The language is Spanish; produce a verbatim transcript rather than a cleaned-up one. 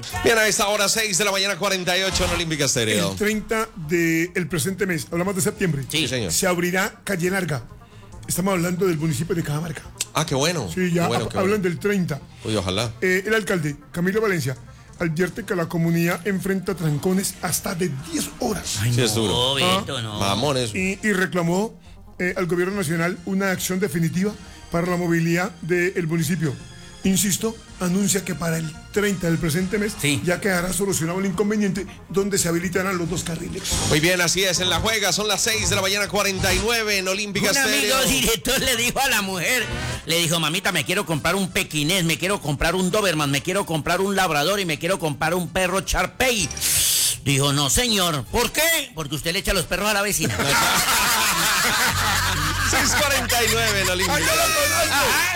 Bien, a esta hora, seis de la mañana, cuarenta y ocho en Olímpica Estéreo. El treinta del presente mes, hablamos de septiembre. Sí, señor. Se abrirá Calle Larga. Estamos hablando del municipio de Cajamarca. Ah, qué bueno. Sí, ya qué bueno, qué hablan bueno. del treinta. Uy, ojalá. Eh, el alcalde, Camilo Valencia, advierte que la comunidad enfrenta trancones hasta de diez horas. Ay, sí, es duro. No, Beto, no. Mamón eso. Y, y reclamó eh, al gobierno nacional una acción definitiva para la movilidad del municipio. Insisto, anuncia que para el treinta del presente mes sí. ya quedará solucionado el inconveniente donde se habilitarán los dos carriles. Muy bien, así es, en la juega son las seis de la mañana, cuarenta y nueve en Olímpica Un amigo Estéreo. director le dijo a la mujer, le dijo, mamita, me quiero comprar un pequinés, me quiero comprar un Doberman, me quiero comprar un labrador y me quiero comprar un perro Charpey. Dijo, no señor, ¿por qué? Porque usted le echa los perros a la vecina. seis cuarenta y nueve en Olímpica. ¡Ay, yo lo conozco!